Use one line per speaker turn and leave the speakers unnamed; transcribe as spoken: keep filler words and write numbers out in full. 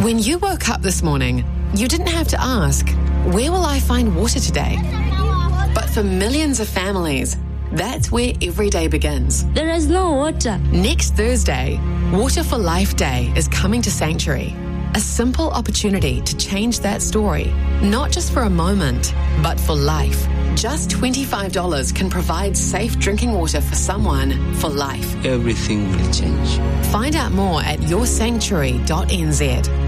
When you woke up this morning, you didn't have to ask, where will I find water today? But for millions of families, that's where every day begins.
There is no water.
Next Thursday, Water for Life Day is coming to Sanctuary. A simple opportunity to change that story, not just for a moment, but for life. Just twenty-five dollars can provide safe drinking water for someone for life.
Everything will change.
Find out more at your sanctuary dot n z.